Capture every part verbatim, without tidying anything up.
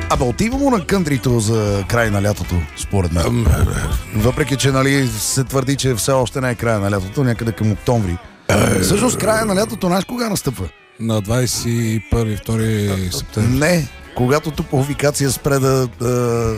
Абе, отивам на кънтрито за край на лятото, според мен. Въпреки, че нали, се твърди, че все още не е края на лятото, някъде към октомври. Всъщност края на лятото, знаеш кога настъпва? На двадесет и първи втори септември. Не, когато топлофикация спре да, да,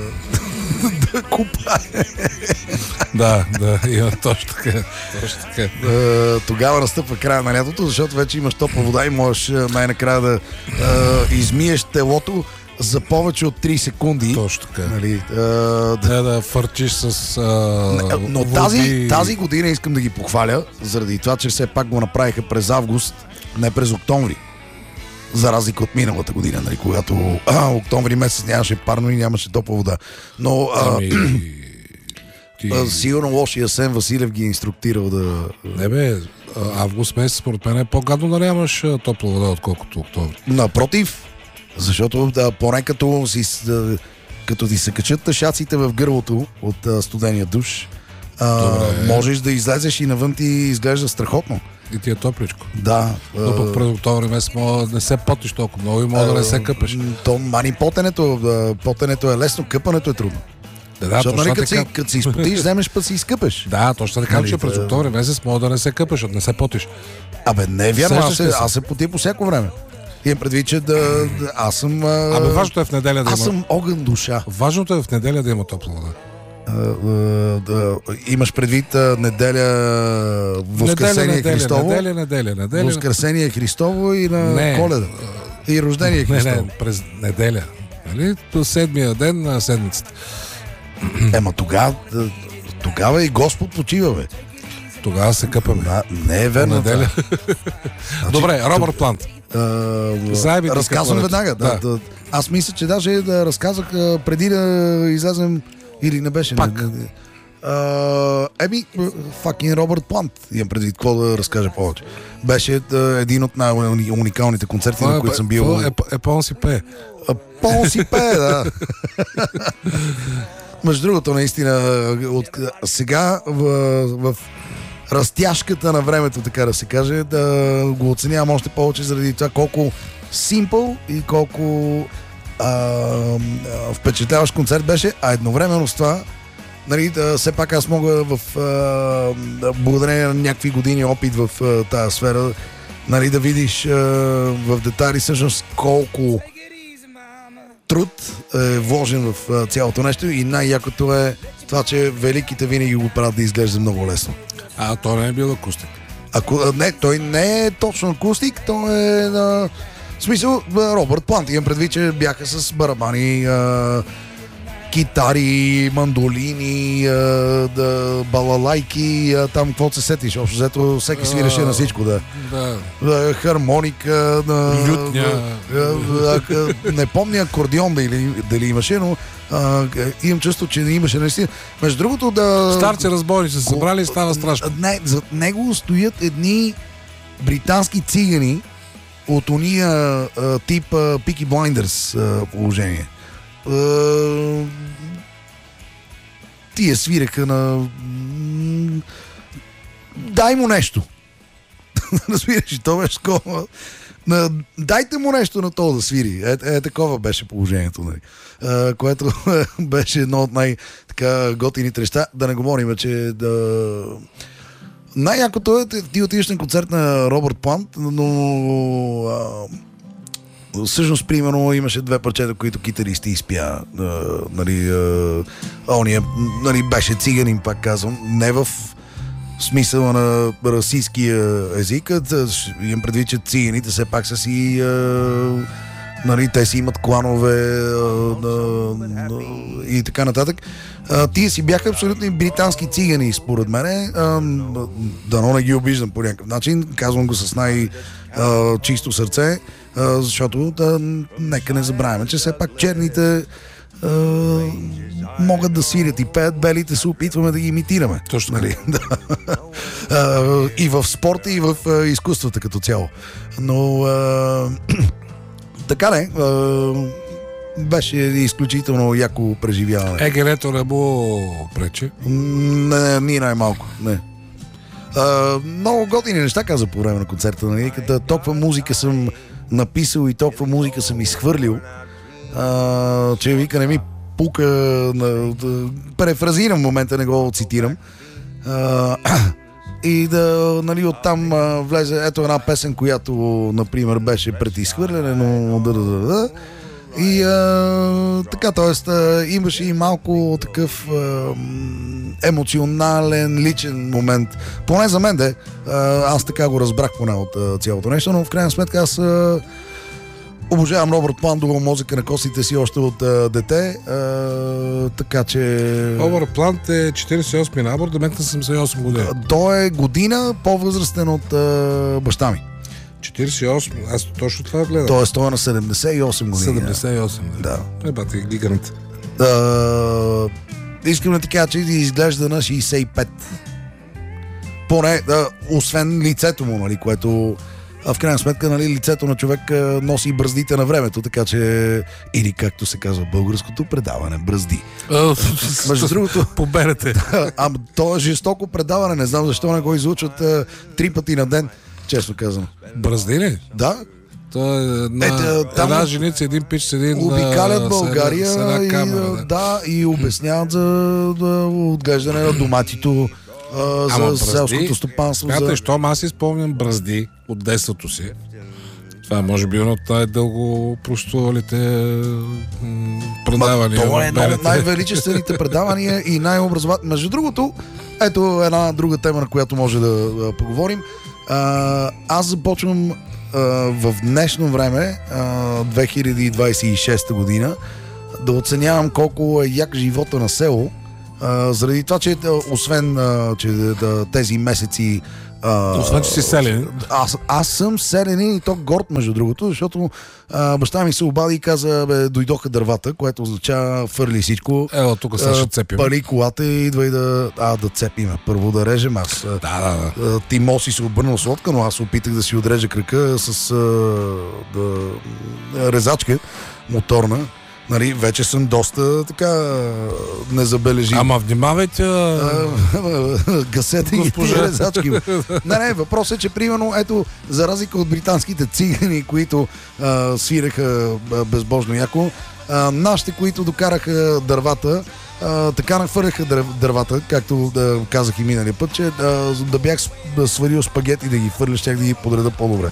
да купае. Да, да, има точно така. Точно така. Тогава настъпва края на лятото, защото вече имаш топла вода и можеш най-накрая да а, измиеш телото за повече от три секунди. Точно така. Нали, а, да, да фърчиш с а, но води... тази, тази година искам да ги похваля, заради това, че все пак го направиха през август, не през октомври. За разлика от миналата година, нали, когато а, октомври месец нямаше парно и нямаше топла вода. Но а, ами, ти... а, сигурно лошия Асен Василев ги е инструктирал да... Не бе, август месец според мен е по-гадно да нямаш топла вода, отколкото октомври. Напротив, защото да, поне като, си, да, като ти се качат тъшаците в гърлото от а, студения душ, а, можеш да излезеш и навън ти изглежда страхотно. И ти е топличко. Да. Но пък през октомври месец мога да не се потиш толкова много и мога да не се къпеш. То мани потенето, потенето е лесно, къпането е трудно. Да, да, защото нали, като, така... си, като си изпотиш, вземеш път си изкъпеш. Да, точно така, нали, че през октомври месец мога да не се къпеш, защото не се потиш. Абе, не е вярно, аз се, аз се потия по всяко време. Имам предвид, че да, да аз съм... А... Абе, важното е в неделя да има... Аз съм огън душа. Важното е в неделя да има топла вода. Uh, uh, uh, имаш предвид uh, неделя Воскресение неделя, Христово, неделя, неделя, неделя, Воскресение Христово и на не, Коледа и рождение Христово. Не, не, през неделя. Нали? До седмия ден на седмицата. Ема тогава, тогава и Господ почива, бе. Тогава се къпаме. Да, не е верно. Неделя. Значи, добре, Робърт Плант. Uh, разказвам веднага. Да. Да, да. Аз мисля, че даже да разказах uh, преди да излезем. Или не беше? Пак. Uh, еми, fucking Робърт Плант. Имам предвид, какво да разкажа повече. Беше uh, един от най-уникалните концерти, а, на които съм бил. Е, е Пон си пее. Пон си пее, да. Между другото, наистина, от, сега в, в разтяжката на времето, така да се каже, да го оценявам още повече заради това колко simple и колко А, а, впечатляващ концерт беше, а едновременно с това, нали, да, все пак аз мога в а, благодарение на някакви години опит в а, тази сфера, нали, да видиш а, в детайли всъщност колко труд е вложен в а, цялото нещо и най-якото е това, че великите винаги го правят да изглежда много лесно. А то не е бил акустик. Ако, не, той не е точно акустик, той е а, в смисъл, Робърт Плант, имам предвид, че бяха с барабани, а, китари, мандолини, а, да, балалайки, а, там какво се сетиш, общо взето всеки свиреше на всичко, да. Да. да хармоника, да, лютня. Да, да, да, не помня акордеон дали, дали имаше, но а, имам чувство, че не имаше наистина. Между другото да... Старци разбойни се събрали и става страшно. Не, зад него стоят едни британски цигани от уния а, тип Peaky Blinders а, положение. А, тия свиреха на... Дай му нещо. Разбираш, и то беше такова. На... Дайте му нещо на то да свири. Е, е такова беше положението. Нали. А, което беше едно от най-готините неща. Да не говорим, че да... Най-якото е, ти отидеш на концерт на Робърт Плант, но а, всъщност, примерно, имаше две парчета, които китаристи изпя. А, нали, а, ония, нали, беше циганин, пак казвам, не в смисъла на расистския език, имам предвид, че циганите все пак са си... А, нали, те си имат кланове а, а, а, и така нататък. А, тия си бяха абсолютно британски цигани, според мене. Дано не ги обиждам по някакъв начин. Казвам го с най-чисто сърце, а, защото да, нека не забравяме, че все пак черните а, могат да свирят и пеят, белите се опитваме да ги имитираме. Точно. Нали? а, и в спорта, и в а, изкуствата като цяло. Но а, така не, беше изключително яко преживяване. Егелето не му пречи? Не, ни най-малко, не. А, много готини неща каза по време на концерта, нали? Като толкова музика съм написал и толкова музика съм изхвърлил. а, че вика не ми пука, на, да, префразирам в момента, не го цитирам. А, и да, нали, оттам а, влезе ето една песен, която, например, беше пред изхвърляне, но да, да, да, да. И а, така, т.е. имаше и малко такъв а, емоционален, личен момент. Поне за мен, де. А, аз така го разбрах поне от а, цялото нещо, но в крайна сметка аз а, обожавам Робърт Плант, до мозъка на костите си още от а, дете, а, така че... Робърт Плант е четиридесет и осми набор, до мен на седемдесет и осем години. Той е година по-възрастен от а, баща ми. четиридесет и осем, аз точно това гледам. Тоест той е на седемдесет и осем години. седемдесет и осем, да. Е, бате, гигант. Uh, искам да ти кажа, че изглежда на шейсет и пет. Поне, uh, освен лицето му, нали, което а в крайна сметка, нали, лицето на човек uh, носи бръздите на времето, така че или както се казва в българското предаване, бръзди. Между другото, поберете. Ама то е жестоко предаване, не знам защо не го излучват uh, три пъти на ден, честно казвам. Бръзди ли? Да. Той е на Е, там една женица, един пич с един... обикалят България с една, с една камера, и, да. да, и обясняват за да, отглеждане на доматито, а, за Ама селското стопанство. Смятай, За... щом аз си спомням бръзди от детството си. Това може би едно от най-дълго простувалите м- предавания. Това е в едно от БНТ. най-величествените предавания и най-образователни. Между другото, ето една друга тема, на която може да а, поговорим. А, аз започвам а, в днешно време, а, две хиляди двадесет и шеста година, да оценявам колко е як живота на село, а, заради това, че а, освен а, че, да, тези месеци Uh, Освен, че си селен. Аз, аз съм селен и то горд, между другото, защото а, баща ми се обади и каза, бе, дойдоха дървата, което означава фърли всичко. Ела, тук сега ще цепим. Пали колата и идва и да... А, да цепиме. Първо да режем аз. Да, да, да. Тимо си се обърнал с лодка, но аз опитах да си отрежа крака с а, да, резачка моторна. Нали, вече съм доста така незабележим. Ама внимавайте, гасете ги тези резачки. Не, не, въпросът е, че примерно, ето, за разлика от британските цигани, които а, свиреха а, безбожно яко, а, нашите, които докараха дървата, а, така нахвърляха дървата, както да казах и миналия път, че а, да бях сварил спагети да ги фърля, щях да ги подреда по-добре.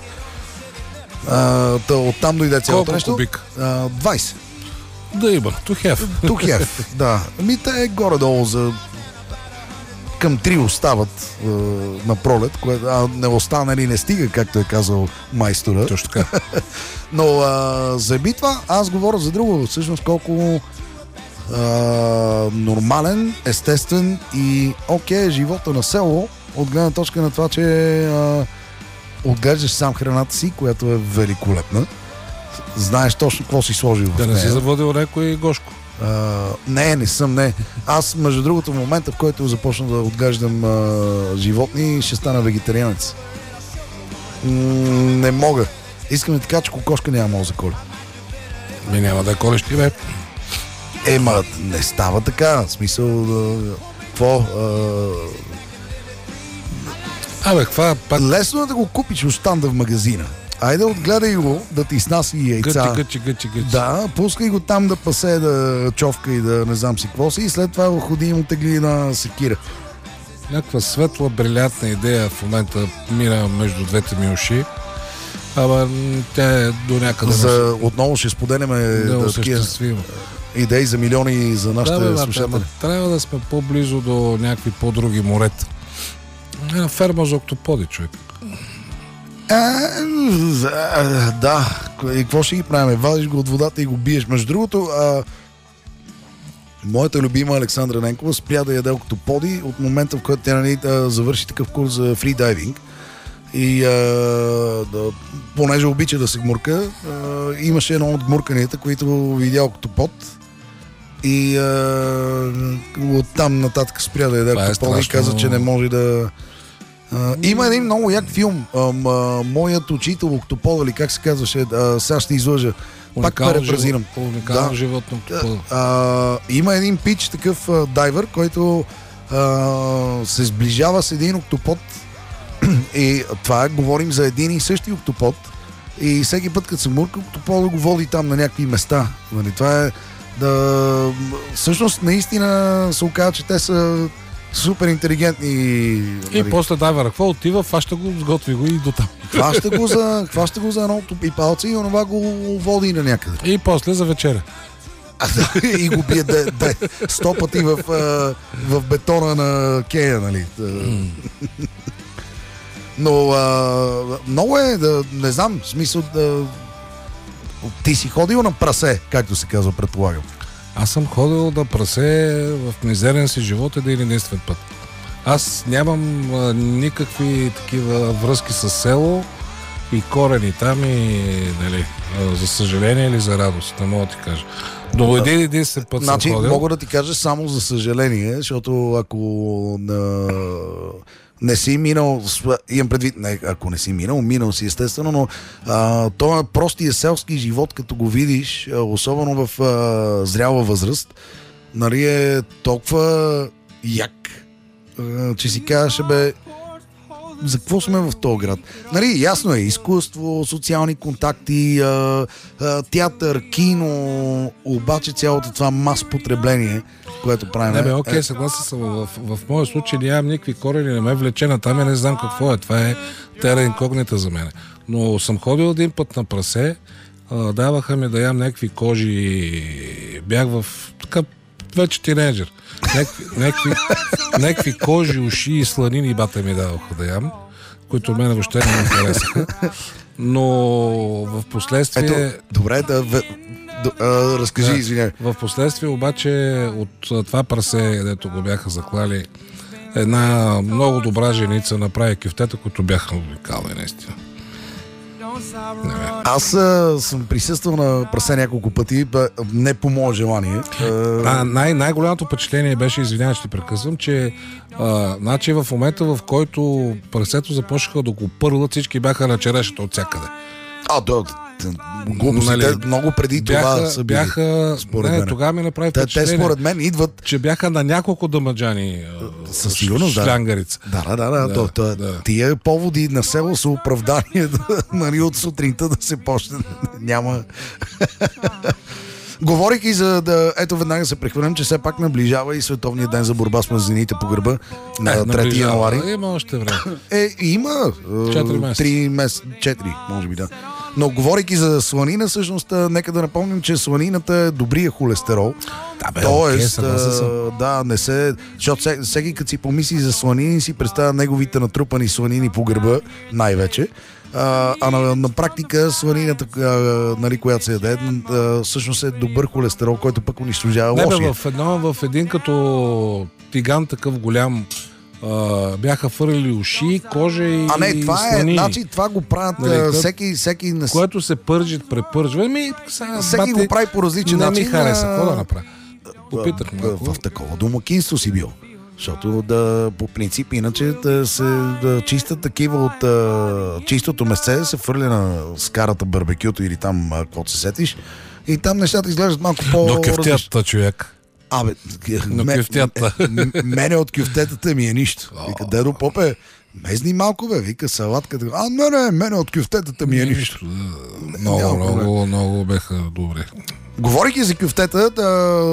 А, оттам дойде цялото нещо. Колко кубик? А, двадесет. Да има, тухев. Тухев, да. Ами те е горе-долу за... Към три остават е, на пролет, което а не остана ли не стига, както е казал майстора. Точно така. Но а, за битва аз говоря за друго. Всъщност колко а, нормален, естествен и окей живота на село, от гледна точка на това, че а, отглеждаш сам храната си, която е великолепна. Знаеш точно какво си сложил в Да не нея. си заводил някой Гошко. Uh, не, не съм, не. Аз, между другото, в момента, в който започна да отглеждам uh, животни, ще стана вегетарианец. Mm, не мога. Искам да ти кажа, че кокошка няма мога за коли. Ми няма да колиш ти, бе. Ема, не става така. В смисъл, uh, какво? Uh, Абе, каква пак... лесно е да го купиш от щанда в магазина. Айде, отгледай го, да ти снаси яйца. Гъчи, гъчи, гъчи, гъчи. Да, пускай го там да пасе, да човка и да не знам си какво си и след това ходи и му тегли на секира. Някаква светла, брилянтна идея в момента мира между двете ми уши. Ама тя е до някъде... За, отново ще споделяме да, такива идеи за милиони за нашите да, бе, слушатели. бе, трябва да сме по-близо до някакви по-други морета. Една ферма за октоподи, човек. А, а, да, и какво ще ги правим? Вадиш го от водата и го биеш. Между другото, а, моята любима Александра Ненкова спря да яде октоподи от момента, в който тя, нали, завърши такъв курс за фридайвинг. И а, да, понеже обича да се гмурка, а, имаше едно от гмурканията, които видя октопод и а, оттам нататък спря да яде Това е октоподи и страшно. каза, че не може да... Uh, има един много як филм, uh, uh, Моят учител Октопод, или как се казваше, uh, сега ще излъжа, пак перефразирам. Уникално Да. животно. Uh, uh, има един пич, такъв uh, дайвер, който uh, се сближава с един октопод и това говорим за един и същи октопод И всеки път, като се мурка, Топола да го води там на някакви места. Нали? Това е да... Всъщност, наистина се оказа, че те са супер интелигентни. И нали? после дайвера, какво отива, фаща го, сготви го и дотам. Хваща го за, хваща го за едното и палца и онова го води на някъде. И после за вечеря. А, да, и го бие де, де, сто пъти в, в бетона на Кея, нали? Mm. Но а, много е, да, не знам, в смисъл да... Ти си ходил на прасе, както се казва, предполагам. Аз съм ходил да прасе в мизерен си живот един единствен път. Аз нямам а, никакви такива връзки с село и корени там и, нали, а, за съжаление или за радост, не мога да ти кажа. До един единствен път значи, съм ходил. Мога да ти кажа само за съжаление, защото ако на... не си минал, имам предвид, не, ако не си минал, минал си естествено, но а, това простия селски живот, като го видиш, особено в а, зряла възраст, нали е толкова як, а, че си казваш, бе, за какво сме в този град? Нали, ясно е, изкуство, социални контакти, а, а, театър, кино, обаче цялото това мас потребление, което правим. Не бе, окей, съгласен съм. В, в, в моя случай нямам никакви корени, не ме влече на там и не знам какво е. Това е тера инкогнита за мен. Но съм ходил един път на прасе, а, даваха ми да ям някакви кожи, бях в така вече тинейджър. Някакви, някакви кожи, уши и сланини бата ми даваха да ям, които мене въобще не ми харесаха. Но в последствие... Ето, добре, да... В... А, разкажи, да, извинявай. В последствие обаче от това прасе, дето го бяха заклали, една много добра женица направи кюфтета, които бяха уникални, наистина. Аз а, съм присъствал на прасе няколко пъти, не по мое желание. А, най- най-голямото впечатление беше, извинявай, че ти прекъсвам, че а, значи в момента, в който прасето започнаха да го пърлят, всички бяха на черешата от всякъде. А, да, глупостите, нали, много преди бяха, това са били, бяха, според не, мен. Тогава ми направи те, впечатление, те според мен идват... че бяха на няколко дамаджани със сигурност, да. Шлянгарица. Да, да, да, да, да, да, да. Тия поводи на село са оправдания, нали, от сутринта да се почне. Няма... Говорейки за да... Ето веднага се прехвърлям, че все пак наближава и Световния ден за борба с мазнините по гърба на е, трети януари. Има още време. Е, има. четири месеца. три месеца. четири, може би, да. Но говорейки за сланина, всъщност, нека да напомним, че сланината е добрия холестерол. Да, бе, Тоест, окей, да, не се... Защото всеки, като си помисли за сланини, си представя неговите натрупани сланини по гърба, най-вече. А, а на, на практика сланината, а, нали, която се яде, а, всъщност е добър холестерол, който пък унищожава лошия. Не бе, в, едно, в един като тиган такъв голям Uh, бяха фърли уши, кожа и А не, това сланини. е, значи това го правят, нали, всеки, всеки... Което се пържи, препържва. Ми, сега, всеки бати, го прави по различен не начин. Не ми хареса, какво да направя? Попитах в, в такова домакинство си бил. Защото да, по принцип, иначе да се да чистят такива от а, чистото месце, се фърля на скарата барбекюто или там, каквото се сетиш. И там нещата изглеждат малко по... До кефтята, човек. Абе, но кюфтята. Мене от кюфтетата ми е нищо. Вика, дедо Попе, мезни малко, бе, вика салатката. А, не, не, мене от кюфтетата ми е нищо. Много, много, много беха добре. Говорейки за кюфтета, да,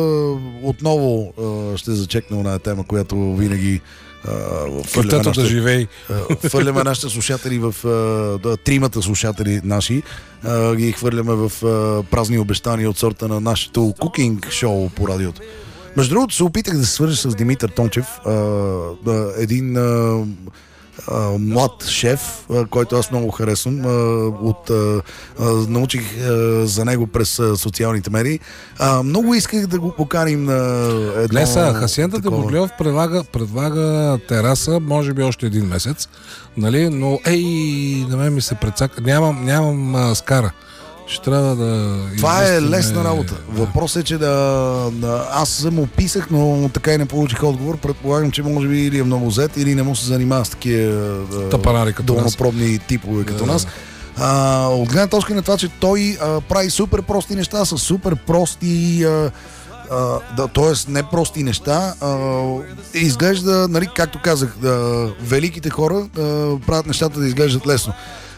отново а, ще зачекна на тема, която винаги кюфтето да живей. Хвърляме нашите слушатели в да, тримата слушатели наши, а, ги хвърляме в а, празни обещания от сорта на нашето кукинг шоу по радиото. Между другото се опитах да се свържа с Димитър Тончев, а, да, един а, а, млад шеф, а, който аз много харесвам. А, от, а, а, научих а, за него през а, социалните медии. А, много исках да го поканим на едно... Глеса, Хасиента Дебоглев предлага, предлага тераса, може би още един месец, нали? Но ей, на мен ми се прецака. Нямам, нямам а, скара. Ще трябва да... Това е лесна работа. Въпросът е, че да, да... Аз съм описах, но така и не получих отговор. Предполагам, че може би или е много зет, или не му се занимава с такива тъпанари като долнопробни типове като да. нас. А, от гледна точка на това, че той а, прави супер прости неща, са супер прости... А, а, да, т.е. не прости неща. А, изглежда, нали, както казах, да, великите хора а, правят нещата да изглеждат лесно.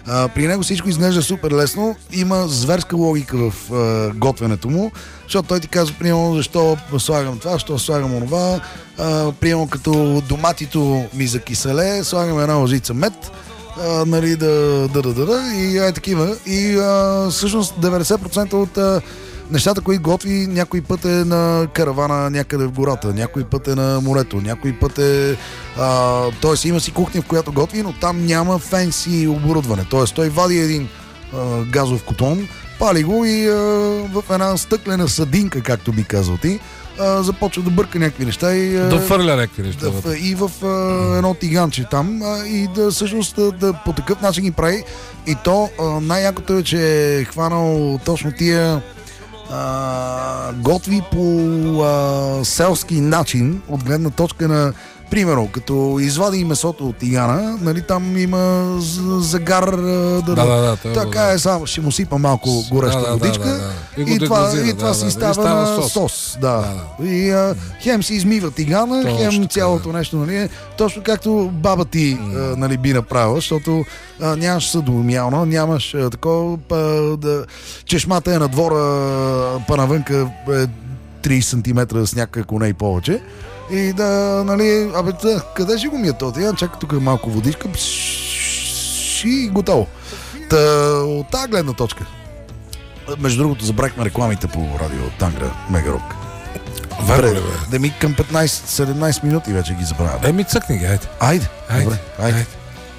А, при него всичко изглежда супер лесно, има зверска логика в а, готвенето му, защото той ти казва, примерно, защо слагам това, защо слагам онова, а, примерно като доматито ми закиселе, слагам една лъжица мед, а, нали, да, да, да, да, да, и е такива. И а, всъщност деветдесет процента от а, нещата, които готви, някой път е на каравана някъде в гората, някой път е на морето, някой път е... А, тоест има си кухня, в която готви, но там няма фенси оборудване. Тоест той вади един а, газов котон, пали го и а, в една стъклена съдинка, както би казал ти, а, започва да бърка някакви неща и... А, да фърля някакви неща. Да, и в а, едно тиганче там а, и да всъщност да, да по такъв начин ги прави. И то а, най-якото е, че е хванал точно тия Uh, готви по uh, селски начин, от гледна точка на, примерно, като извади месото от тигана, нали, там има загар, uh, да, да, да, да, така да. е, само ще му сипа малко гореща да, да, водичка, да, да, да. И, и това, и това да, си да, става, става на сос. сос да. Да, да. И uh, хем си измива тигана, Точно хем така, цялото да. нещо, нали, точно както баба ти mm. uh, нали, би направила, защото uh, нямаш съдомялна, нямаш uh, такова, па, да, чешмата е на двора, па навънка е трийсет сантиметра сняг, ако не и повече. И да, нали, абе, да, къде ще го ми е то? Тя чака тук малко водичка и готово. Та, от тази гледна точка. Между другото, забрахме рекламите по радио Тангра, Мегарок. Добре, бе. Да ми към петнайсет-седемнайсет минути вече ги забравя. Еми, цъкни ги, айде. Айде, Айде, добре, айде. айде.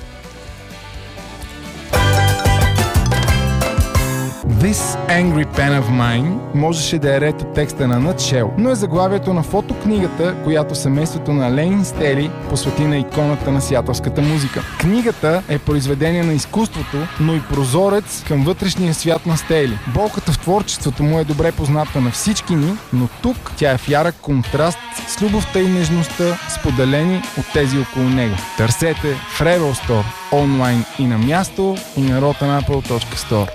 This Angry Pen of Mine можеше да е ред от текста на Nutshell, но е заглавието на фотокнигата, която семейството на Лейн Стели посвети на иконата на сиатълската музика. Книгата е произведение на изкуството, но и прозорец към вътрешния свят на Стели. Болката в творчеството му е добре позната на всички ни, но тук тя е в ярък контраст с любовта и нежността, споделени от тези около него. Търсете в Rebel Store онлайн и на място, и на rotenapple точка store.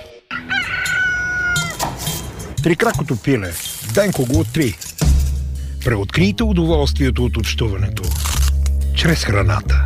Трикракото пиле. Денко го три. Преоткрийте удоволствието от общуването чрез храната.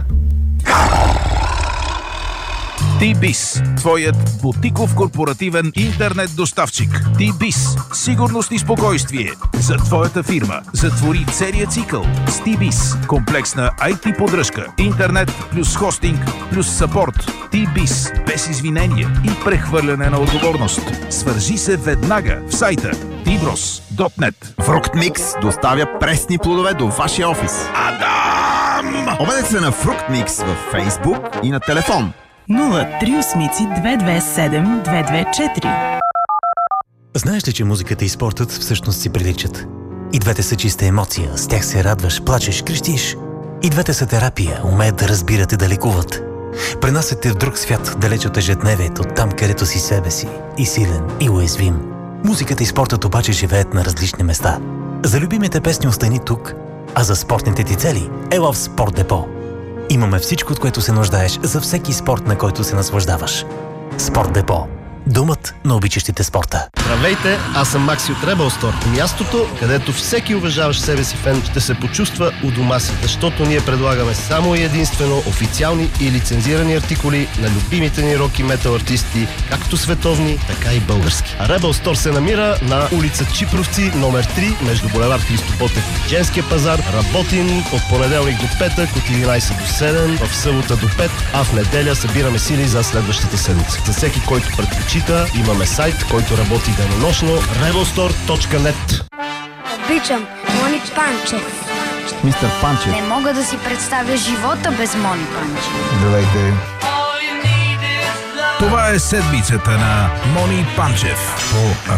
T-Biz, твоят бутиков корпоративен интернет доставчик. T-Biz, сигурност и спокойствие за твоята фирма. Затвори целият цикъл с T-Biz. Комплексна ай ти поддръжка, интернет плюс хостинг плюс съпорт. T-Biz, без извинения и прехвърляне на отговорност. Свържи се веднага в сайта ти брос точка нет. Фруктмикс доставя пресни плодове до вашия офис. Адам! Обадете се на Фруктмикс във Фейсбук и на телефон нула три осмици две две седем две две четири. Знаеш ли, че музиката и спортът всъщност си приличат? И двете са чиста емоция, с тях се радваш, плачеш, крещиш. И двете са терапия, умеят да разбират и да лекуват. Пренасят те в друг свят, далеч от ежедневието, там където си себе си, и силен, и уязвим. Музиката и спортът обаче живеят на различни места. За любимите песни остани тук, а за спортните ти цели ела в Спорт Депо. Имаме всичко, от което се нуждаеш за всеки спорт, на който се наслаждаваш. Спорт Депо. Думът на обичащите спорта. Здравейте, аз съм Макси от Rebel Store. Мястото, където всеки уважаващ себе си фен ще се почувства у дома си, защото ние предлагаме само и единствено официални и лицензирани артикули на любимите ни рок и метал артисти, както световни, така и български. А Rebel Store се намира на улица Чипровци, номер три, между булевард Христо Ботев и Женския пазар. Работим от понеделник до петък, от единайсет до седем, в събота до пет, а в неделя събираме сили за следващата седмица. За всеки, който предпочита, имаме сайт, който работи денонощно rebel store точка нет. Обичам Мони Панчев. Мистер Панчев. Не мога да си представя живота без Мони Панчев. Здравейте. Това е седмицата на Мони Панчев по